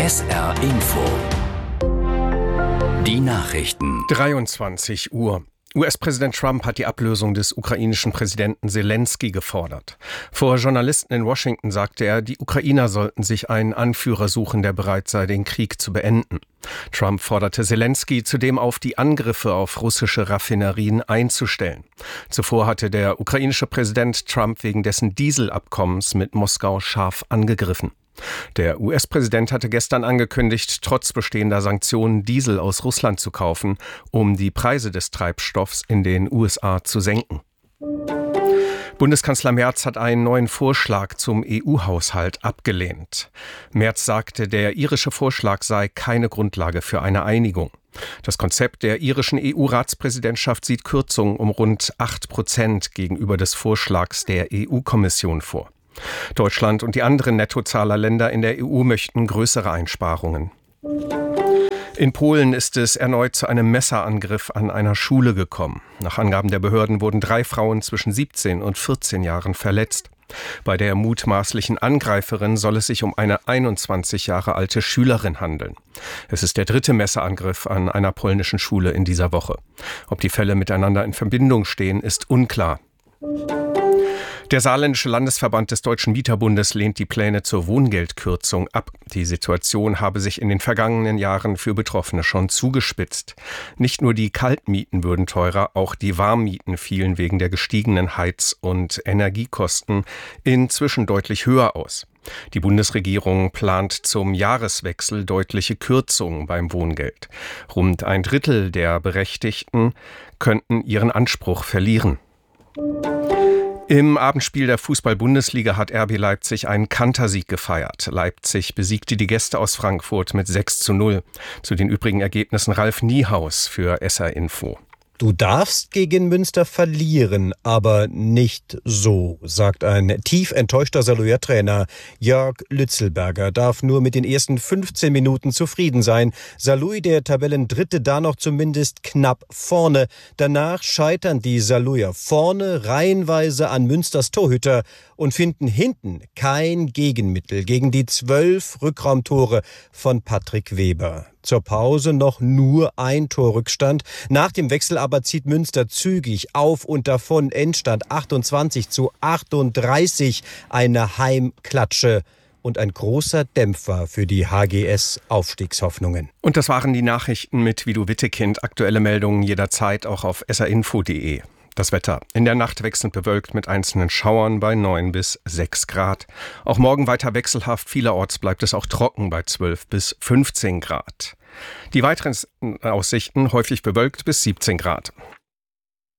SR Info. Die Nachrichten. 23 Uhr. US-Präsident Trump hat die Ablösung des ukrainischen Präsidenten Selenskyj gefordert. Vor Journalisten in Washington sagte er, die Ukrainer sollten sich einen Anführer suchen, der bereit sei, den Krieg zu beenden. Trump forderte Selenskyj zudem auf, die Angriffe auf russische Raffinerien einzustellen. Zuvor hatte der ukrainische Präsident Trump wegen dessen Dieselabkommens mit Moskau scharf angegriffen. Der US-Präsident hatte gestern angekündigt, trotz bestehender Sanktionen Diesel aus Russland zu kaufen, um die Preise des Treibstoffs in den USA zu senken. Bundeskanzler Merz hat einen neuen Vorschlag zum EU-Haushalt abgelehnt. Merz sagte, der irische Vorschlag sei keine Grundlage für eine Einigung. Das Konzept der irischen EU-Ratspräsidentschaft sieht Kürzungen um rund 8% gegenüber des Vorschlags der EU-Kommission vor. Deutschland und die anderen Nettozahlerländer in der EU möchten größere Einsparungen. In Polen ist es erneut zu einem Messerangriff an einer Schule gekommen. Nach Angaben der Behörden wurden 3 Frauen zwischen 17 und 14 Jahren verletzt. Bei der mutmaßlichen Angreiferin soll es sich um eine 21 Jahre alte Schülerin handeln. Es ist der 3. Messerangriff an einer polnischen Schule in dieser Woche. Ob die Fälle miteinander in Verbindung stehen, ist unklar. Der Saarländische Landesverband des Deutschen Mieterbundes lehnt die Pläne zur Wohngeldkürzung ab. Die Situation habe sich in den vergangenen Jahren für Betroffene schon zugespitzt. Nicht nur die Kaltmieten würden teurer, auch die Warmmieten fielen wegen der gestiegenen Heiz- und Energiekosten inzwischen deutlich höher aus. Die Bundesregierung plant zum Jahreswechsel deutliche Kürzungen beim Wohngeld. Rund 1/3 der Berechtigten könnten ihren Anspruch verlieren. Im Abendspiel der Fußball-Bundesliga hat RB Leipzig einen Kantersieg gefeiert. Leipzig besiegte die Gäste aus Frankfurt mit 6:0. Zu den übrigen Ergebnissen Ralf Niehaus für SR Info. Du darfst gegen Münster verlieren, aber nicht so, sagt ein tief enttäuschter Saarlouis-Trainer. Jörg Lützelberger darf nur mit den ersten 15 Minuten zufrieden sein. Saarlouis, der Tabellendritte, da noch zumindest knapp vorne. Danach scheitern die Saarlouier vorne reihenweise an Münsters Torhüter und finden hinten kein Gegenmittel gegen die 12 Rückraumtore von Patrick Weber. Zur Pause noch nur ein Torrückstand. Nach dem Wechsel aber zieht Münster zügig auf und davon. Endstand 28:38. Eine Heimklatsche und ein großer Dämpfer für die HGS-Aufstiegshoffnungen. Und das waren die Nachrichten mit Vido Wittekind. Aktuelle Meldungen jederzeit auch auf srinfo.de. Das Wetter. In der Nacht wechselnd bewölkt mit einzelnen Schauern bei 9 bis 6 Grad. Auch morgen weiter wechselhaft. Vielerorts bleibt es auch trocken bei 12 bis 15 Grad. Die weiteren Aussichten häufig bewölkt bis 17 Grad.